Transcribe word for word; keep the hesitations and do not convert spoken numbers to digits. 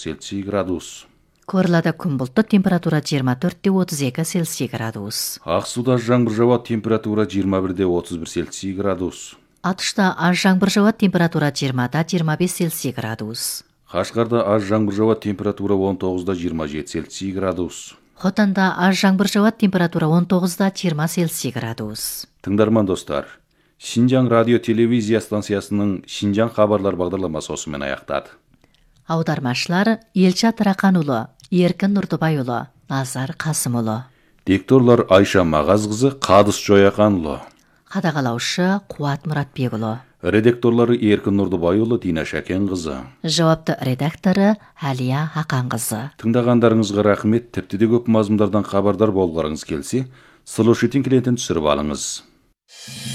Цельсий градус. Корлада күн бұлтты, температура жиырма төрт те отыз екі Цельсий градус. Ақсуда жаңбыр жауады, температура жиырма бір де отыз бір Цельсий градус. Атышта аз жаңбыр жауады, температура жиырма да жиырма бес Цельсий градус. Қашқарда аз жаңбыр жауады, температура он тоғыз да жиырма жеті Цельсий градус. Хотанда аз жаңбыр жауады, температура он тоғыз да жиырма Цельсий градус. Тыңдарман достар, Шинжаң радио телевизия станциясының Шинжаң хабарлар бағдарламасы осымен аяқтады. Аудармашылар Елшат Рақанұлы, Еркін Нұрдыбайұлы, Назар Қасымұлы. Дикторлар Айша Мағазқызы, Қадыс Жояқанұлы. Қадағалаушы Қуат Мұратбекұлы. Редакторлары Еркін Нұрдыбайұлы, Дина Шәкенқызы. Жауапты редакторы Әлия Хақанқызы. Тыңдағандарыңызға рахмет. Тіпті де көп мазмұндардан хабардар болғарыңыз келсе, слушатель клиентін түсіріп алыңыз.